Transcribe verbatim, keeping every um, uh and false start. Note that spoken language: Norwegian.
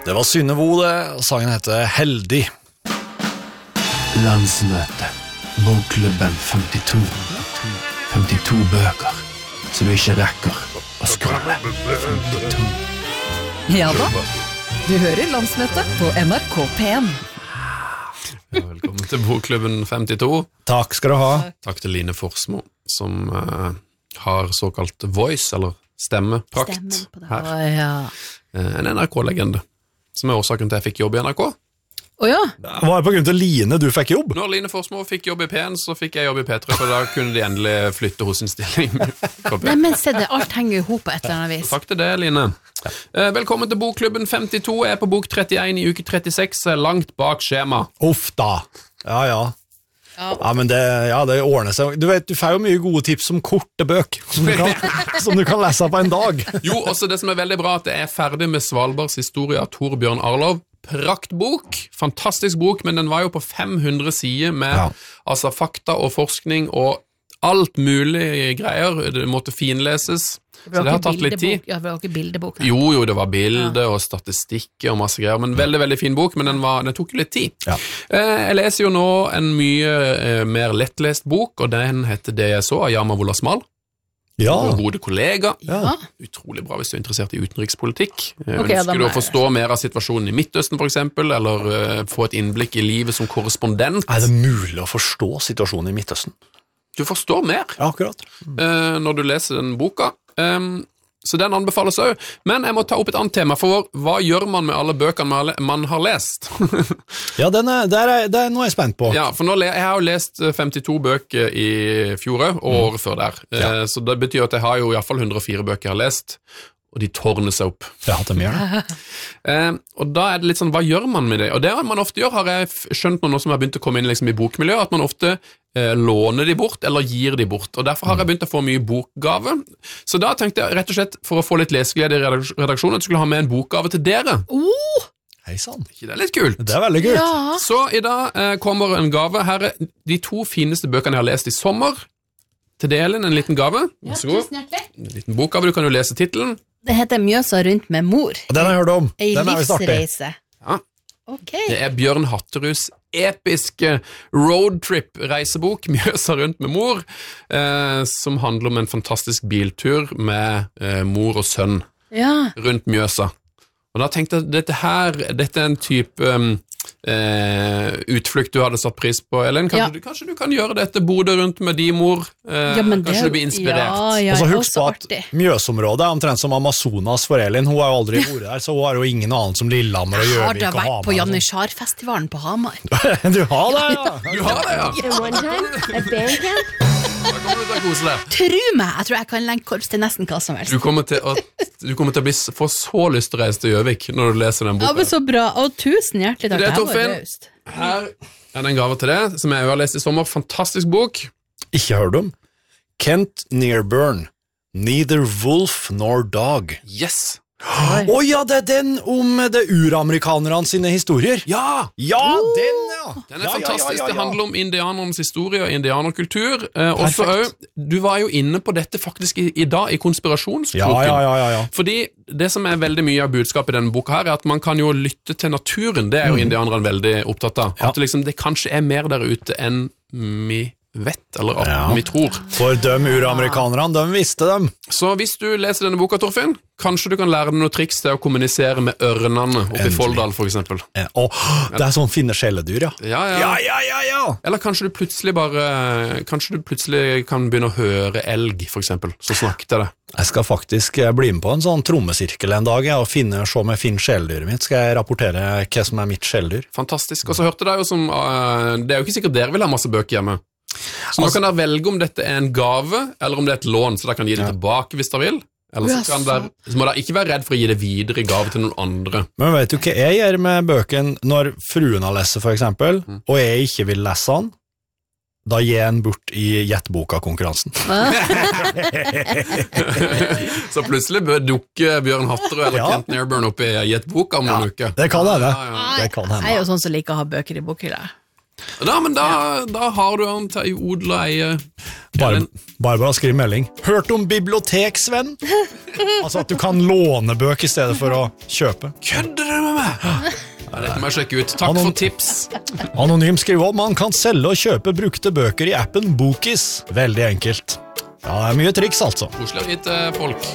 Det var Synne Vode, og sangen heter Heldig. Landsmøte, Bokklubben femtito. femtito bøker, så du ikke rekker å scrolle. femtito. Ja da, du hører Landsmøte på N R K P en. Ja, velkommen til Bokklubben femtito. Takk skal du ha. Takk til Line Forsmo, som uh, har såkalt voice, eller stemmeprakt Stemmen på det. her. Å ja. Uh, en N R K-legende, som er årsaken til jeg fikk jobb i N R K. Å ja. Var det på grunn til Line du fikk jobb? Når Line Forsmo fikk jobb i P en, så fikk jeg jobb i P tre, for da kunne de endelig flytte hos sin stilling. Nei, men se det, alt henger jo ihop på et eller annet vis. Takk til det, Line. Uh, velkommen til Bokklubben femtito. Jeg er på bok trettien i uke trettiseks, langt bak skjema. Uff da. Ja, ja. Ja, men det, ja, det ordner seg. Du vet, du får jo mye gode tips om korte bøk, som du kan, som du kan lese på en dag. Jo, også det som er veldig bra, at jeg er ferdig med Svalbards historie av Torbjørn Arlov. Praktbok, fantastisk bok, men den var jo på fem hundre sider med Ja. altså, fakta og forskning og alt mulig greier. Det måtte finleses, så det har tatt litt tid. Ja, det var ikke bildebok. Nei. Jo, jo, det var bilder og statistikk og masse greier, men veldig, veldig fin bok, men den, var, den tok jo litt tid. Ja. Eh, jeg leser jo nå en mye eh, mer lettlest bok, og den heter Det jeg så, av Yama Wolasmal. Ja. Og gode kollega. Ja. Utrolig bra hvis du er interessert i utenrikspolitikk. Eh, Ok, ja, da Ønsker må du å jeg- forstå mer av situasjonen i Midtøsten, for eksempel, eller eh, få et innblikk i livet som korrespondent? Er det mulig å forstå situasjonen i Midtøsten? Du forstår mer Ja, akkurat. eh, når du leser den boka. Um, så den anbefales også. Men jeg må ta opp et annet tema, for hva gjør man med alle bøkene man har- man har lest? Ja, den er, det, er, det er noe jeg er spent på. Ja, for nå, le- jeg har jo lest eh, femtito bøker i fjoret, og året før der. Ja. Eh, så det betyr at jeg har jo i hvert fall hundre og fire bøker jeg har lest, og de tårner seg opp. Jeg har hatt det mer, da. Eh, og da er det litt sånn, hva gjør man med det? Og det man ofte gjør, har jeg f- skjønt nå som jeg har begynt å komme inn liksom, i bokmiljøet, at man ofte eh, låner de bort, eller gir de bort. Og derfor har jeg begynt å få mye bokgave. Så da tenkte jeg rett og slett, for å få litt leseglede i redak- redaksjonen, at jeg skulle ha med en bokgave til dere. Oh, Hei sann. Ikke det er litt kult? Det er veldig kult. ja. Så i dag eh, kommer en gave. Her er de to fineste bøkene jeg har lest i sommer. Til delen en liten gave. Vær så god. Tusen hjertelig. En liten bokgave, du kan jo lese titelen. Det heter Mjøsa rundt med mor. Og den har jeg hørt om. Ei Den er visst artig. livsreise. Ja. Ok. Det er Bjørn Hatterus episke roadtrip-reisebok, Mjøsa rundt med mor, eh, som handler om en fantastisk biltur med eh, mor og sønn Ja. rundt Mjøsa. Og da tenkte jeg, dette her, dette er en type um, eh, utflukt du hadde satt pris på, Ellen. Kanskje, Ja. du, kanskje du kan gjøre dette, Bodø rundt med din mor. Eh, Ja, men det- kanskje du blir inspirert. Ja, ja, Og så det er husk også på at artig. Mjøsområdet er omtrent som Amazonas for Elin. Hun har jo aldri vært der, så hun har jo ingen annen som Lillehammer og Har Gjøvik da og vært på Hamar. og Janitsjarfestivalen på Hamar? sånn. Du har det, ja. Du har det, ja! And one time at band camp, Da kommer du til å kose deg. Tru meg, jeg tror jeg kan lenke korps til nesten hva som helst. Du kommer til å, du kommer til å bli, s- få så lyst til å reise til Gjøvik når du leser den Ja, boka. men så bra, og tusen hjertelig takk. Det er her var Torfinn. raust. Her er det en gave til deg, som jeg jo har lest i sommer. Fantastisk bok. Ikke hørt om. Kent Nearburn. Neither wolf nor dog. Yes! Å ja, det er den om det uramerikanerne sine historier. Ja! Ja, den, ja. Den er Ja, ja, ja, fantastisk. ja, ja. Det handler om indianernes historie og indianerkultur. Eh, også Perfekt. også, du var jo inne på dette faktisk i, i dag, i konspirasjonskroken. Ja, ja, ja, ja, ja. Fordi det som er veldig mye av budskapet i denne boka her, er at man kan jo lytte til naturen. Det er jo indianerne veldig opptatt av. Mm. Ja. At det, liksom, det kanskje er mer der ute enn vi vet, eller at Ja. vi tror. For de uramerikanerne, de visste dem. Så hvis du leser denne boka, Torfinn, kanskje du kan lære deg noen triks til å kommunisere med ørnene oppe i Endelig. Folldal, for eksempel. Eh, Å, det er sånn finne skjeledyr, ja. Ja, ja. Ja, ja, ja, ja. Eller kanskje du plutselig bare Kanskje du plutselig kan begynne å høre elg, for eksempel. Så snakk til det. Jeg skal faktisk eh, bli med på en sånn trommesirkel en dag, ja, og finne, se om jeg finner skjeledyret mitt. Skal jeg rapportere hva som er mitt skjeledyr? Fantastisk. Og så hørte jeg jo som uh, Det er jo ikke sikkert dere vil ha masse bøker hjemme. Så nå Altså- kan dere velge om dette er en gave, eller om det er et lån, så dere kan gi det Ja. tilbake hvis dere vil. Eller så, kan dere, så må dere ikke være redd for å gi det videre i gave til noen andre. Men vet du hva jeg gjør med bøken når fruen har lest, for eksempel, Mm. og jeg ikke vil lese den? Da gir jeg den bort i Gjettboka-konkurransen. Så plutselig bør dukke Bjørn Hatterød eller Ja. Kent Nearburn opp i Gjettboka om noen uker. Det kan hende. Ja, ja. Det kan Jeg er hende. jo sånn som liker å ha bøker i bokhylla. Da, men da, da har du han til å odle og eie. Bar Barbara skriver melding. Hørt om biblioteksvenn? Altså at du kan låne bøk i stedet for å kjøpe. Kødder du med meg? Ja, dette må jeg sjekke ut. Takk Anon- for tips. Anonym skriver om man kan selge og kjøpe brukte bøker i appen Bookis. Veldig enkelt. Ja, det er mye triks altså. Koselig å vite folk.